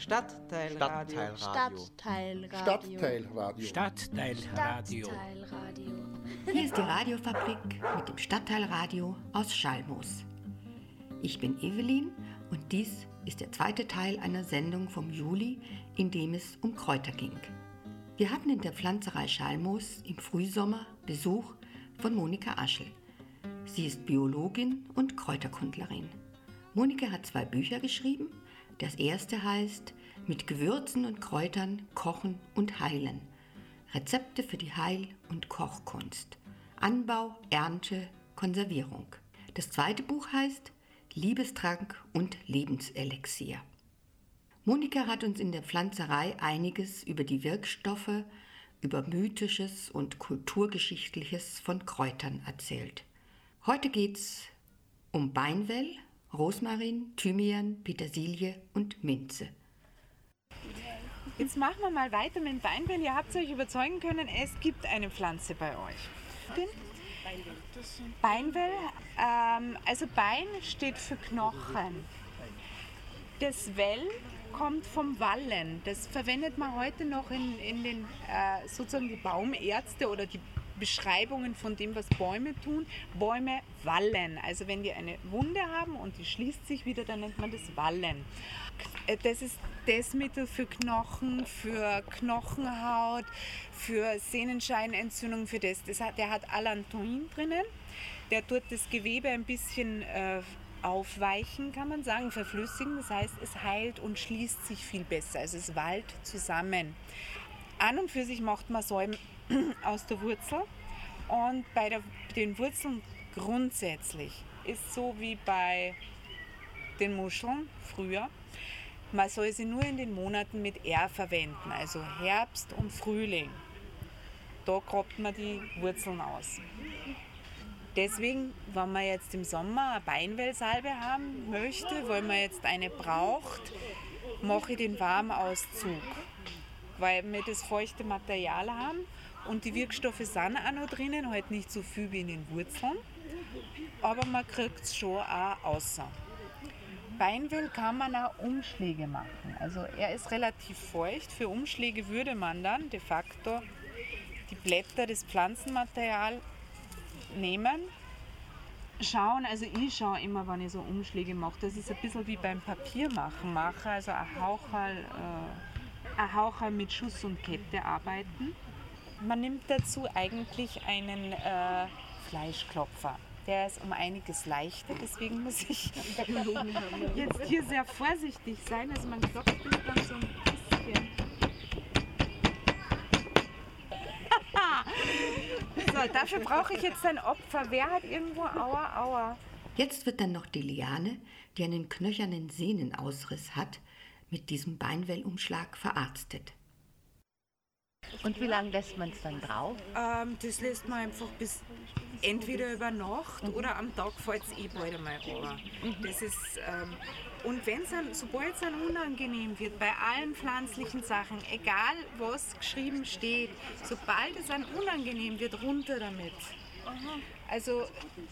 Stadtteilradio. Stadtteilradio. Stadtteilradio. Hier ist die Radiofabrik mit dem Stadtteilradio aus Schalmoos. Ich bin Evelyn und dies ist der zweite Teil einer Sendung vom Juli, in dem es um Kräuter ging. Wir hatten in der Pflanzerei Schalmoos im Frühsommer Besuch von Monika Aschel. Sie ist Biologin und Kräuterkundlerin. Monika hat 2 Bücher geschrieben. Das erste heißt Mit Gewürzen und Kräutern kochen und heilen. Rezepte für die Heil- und Kochkunst. Anbau, Ernte, Konservierung. Das zweite Buch heißt Liebestrank und Lebenselixier. Monika hat uns in der Pflanzerei einiges über die Wirkstoffe, über Mythisches und Kulturgeschichtliches von Kräutern erzählt. Heute geht's um Beinwell, Rosmarin, Thymian, Petersilie und Minze. Jetzt machen wir mal weiter mit Beinwell. Ihr habt euch überzeugen können, es gibt eine Pflanze bei euch. Beinwell, also Bein steht für Knochen. Das Well kommt vom Wallen. Das verwendet man heute noch in den sozusagen die Baumärzte oder die Beschreibungen von dem, was Bäume tun. Bäume wallen. Also wenn die eine Wunde haben und die schließt sich wieder, dann nennt man das Wallen. Das ist das Mittel für Knochen, für Knochenhaut, für Sehnenscheidenentzündung, für das. Der hat Allantoin drinnen. Der tut das Gewebe ein bisschen aufweichen, kann man sagen, verflüssigen. Das heißt, es heilt und schließt sich viel besser. Also es wallt zusammen. An und für sich macht man Säumen aus der Wurzel. Und bei den Wurzeln grundsätzlich ist so wie bei den Muscheln früher. Man soll sie nur in den Monaten mit R verwenden, also Herbst und Frühling. Da grabt man die Wurzeln aus. Deswegen, wenn man jetzt im Sommer eine Beinwellsalbe haben möchte, weil man jetzt eine braucht, mache ich den Warmauszug, weil wir das feuchte Material haben und die Wirkstoffe sind auch noch drinnen, halt nicht so viel wie in den Wurzeln, aber man kriegt es schon auch außer. Beinwell kann man auch Umschläge machen. Also er ist relativ feucht. Für Umschläge würde man dann de facto die Blätter des Pflanzenmaterials nehmen. Schauen, also ich schaue immer, wenn ich so Umschläge mache, dass ich es ein bisschen wie beim Papiermachen mache, also ein Haucherl mit Schuss und Kette arbeiten. Man nimmt dazu eigentlich einen Fleischklopfer. Der ist um einiges leichter, deswegen muss ich jetzt hier sehr vorsichtig sein. Also man klopft das dann so ein bisschen. So, dafür brauche ich jetzt ein Opfer. Wer hat irgendwo Aua? Jetzt wird dann noch die Liane, die einen knöchernen Sehnenausriss hat, mit diesem Beinwellumschlag verarztet. Und wie lange lässt man es dann drauf? Das lässt man einfach bis entweder über Nacht oder am Tag fällt es bald einmal runter. Das ist, und sobald es dann unangenehm wird, bei allen pflanzlichen Sachen, egal was geschrieben steht, sobald es dann unangenehm wird, runter damit. Also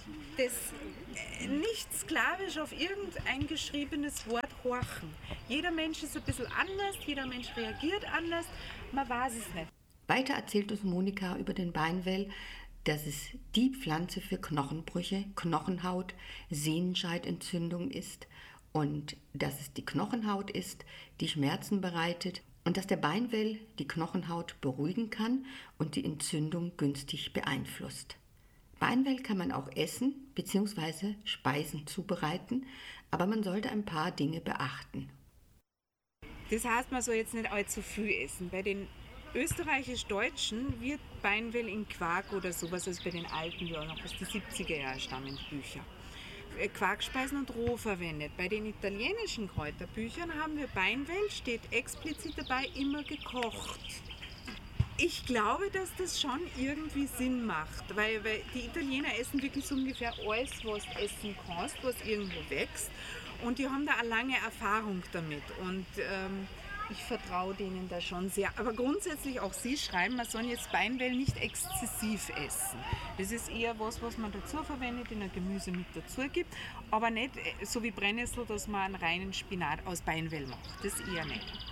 nicht sklavisch auf irgendein geschriebenes Wort horchen. Jeder Mensch ist ein bisschen anders, jeder Mensch reagiert anders, man weiß es nicht. Weiter erzählt uns Monika über den Beinwell, dass es die Pflanze für Knochenbrüche, Knochenhaut, Sehnenscheidenentzündung ist und dass es die Knochenhaut ist, die Schmerzen bereitet und dass der Beinwell die Knochenhaut beruhigen kann und die Entzündung günstig beeinflusst. Beinwell kann man auch essen bzw. Speisen zubereiten, aber man sollte ein paar Dinge beachten. Das heißt, man soll jetzt nicht allzu viel essen. Bei den österreichisch-Deutschen wird Beinwell in Quark oder sowas, also bei den alten, ja noch aus den 70er Jahren stammen Bücher. Quarkspeisen und roh verwendet. Bei den italienischen Kräuterbüchern haben wir Beinwell, steht explizit dabei, immer gekocht. Ich glaube, dass das schon irgendwie Sinn macht, weil die Italiener essen wirklich so ungefähr alles, was du essen kannst, was irgendwo wächst. Und die haben da eine lange Erfahrung damit. Und ich vertraue denen da schon sehr. Aber grundsätzlich auch Sie schreiben, man soll jetzt Beinwell nicht exzessiv essen. Das ist eher was man dazu verwendet, in ein Gemüse mit dazu gibt. Aber nicht so wie Brennnessel, dass man einen reinen Spinat aus Beinwell macht. Das eher nicht.